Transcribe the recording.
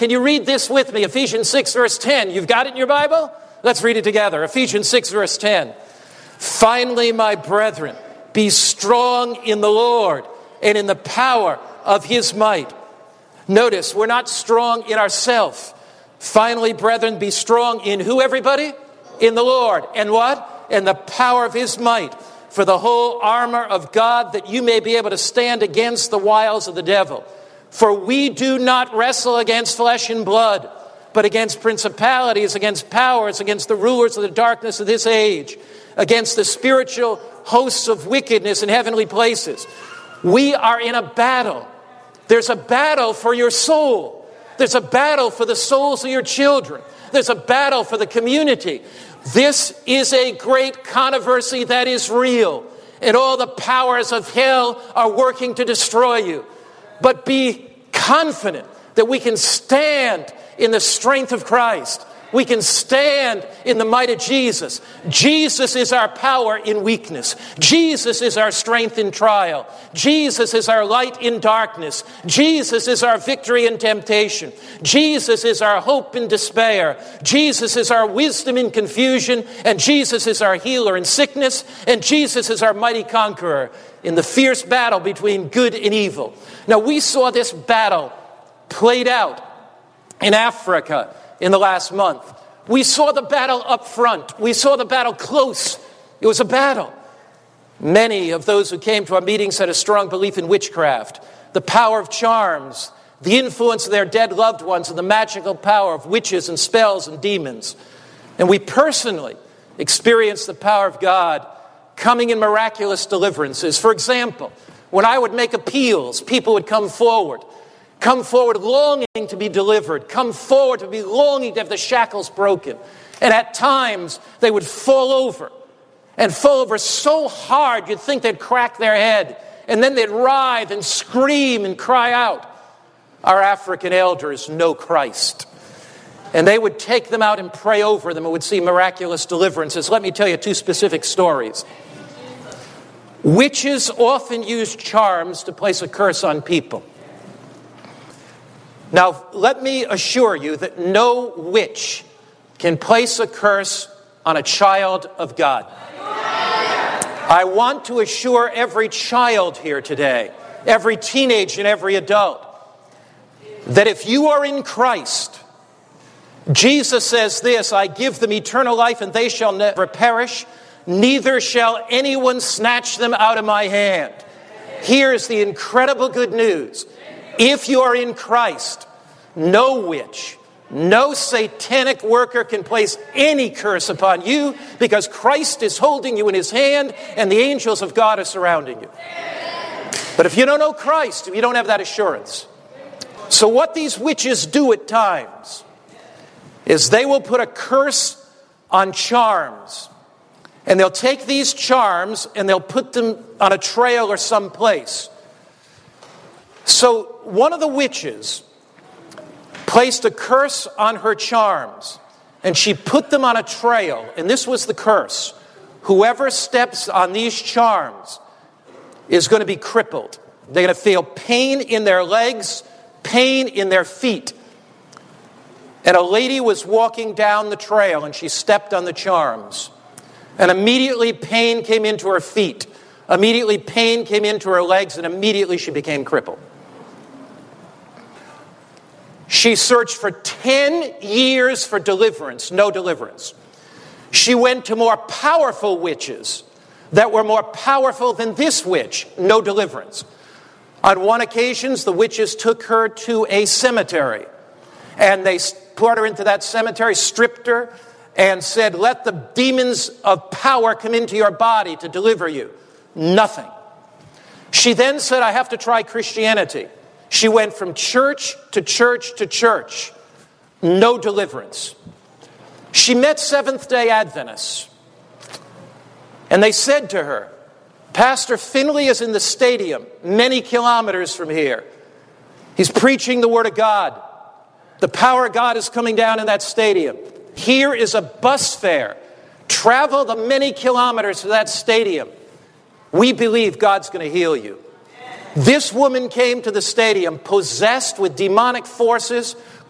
Can you read this with me? Ephesians 6, verse 10. You've got it in your Bible? Let's read it together. Ephesians 6, verse 10. Finally, my brethren, be strong in the Lord and in the power of his might. Notice, we're not strong in ourselves. Finally, brethren, be strong in who, everybody? In the Lord. And what? In the power of his might. For the whole armor of God, that you may be able to stand against the wiles of the devil. For we do not wrestle against flesh and blood, but against principalities, against powers, against the rulers of the darkness of this age, against the spiritual hosts of wickedness in heavenly places. We are in a battle. There's a battle for your soul. There's a battle for the souls of your children. There's a battle for the community. This is a great controversy that is real, and all the powers of hell are working to destroy you. But be confident that we can stand in the strength of Christ. We can stand in the might of Jesus. Jesus is our power in weakness. Jesus is our strength in trial. Jesus is our light in darkness. Jesus is our victory in temptation. Jesus is our hope in despair. Jesus is our wisdom in confusion. And Jesus is our healer in sickness. And Jesus is our mighty conqueror in the fierce battle between good and evil. Now, we saw this battle played out in Africa in the last month. We saw the battle up front. We saw the battle close. It was a battle. Many of those who came to our meetings had a strong belief in witchcraft, the power of charms, the influence of their dead loved ones, and the magical power of witches and spells and demons. And we personally experienced the power of God coming in miraculous deliverances. For example, when I would make appeals, people would come forward longing to be delivered, come forward to be longing to have the shackles broken. And at times, they would fall over so hard you'd think they'd crack their head. And then they'd writhe and scream and cry out. Our African elders know Christ. And they would take them out and pray over them and would see miraculous deliverances. Let me tell you two specific stories. Witches often use charms to place a curse on people. Now, let me assure you that no witch can place a curse on a child of God. I want to assure every child here today, every teenager and every adult, that if you are in Christ, Jesus says this, I give them eternal life and they shall never perish, neither shall anyone snatch them out of my hand. Here's the incredible good news. If you are in Christ, no witch, no satanic worker can place any curse upon you because Christ is holding you in his hand and the angels of God are surrounding you. But if you don't know Christ, you don't have that assurance. So what these witches do at times is they will put a curse on charms. And they'll take these charms and they'll put them on a trail or someplace. So one of the witches placed a curse on her charms, and she put them on a trail, and this was the curse. Whoever steps on these charms is going to be crippled. They're going to feel pain in their legs, pain in their feet. And a lady was walking down the trail, and she stepped on the charms. And immediately pain came into her feet. Immediately pain came into her legs, and immediately she became crippled. She searched for 10 years for deliverance, no deliverance. She went to more powerful witches that were more powerful than this witch, no deliverance. On one occasion, the witches took her to a cemetery, and they brought her into that cemetery, stripped her, and said, let the demons of power come into your body to deliver you. Nothing. She then said, I have to try Christianity. She went from church to church to church. No deliverance. She met Seventh-day Adventists. And they said to her, Pastor Finley is in the stadium, many kilometers from here. He's preaching the Word of God. The power of God is coming down in that stadium. Here is a bus fare. Travel the many kilometers to that stadium. We believe God's going to heal you. This woman came to the stadium possessed with demonic forces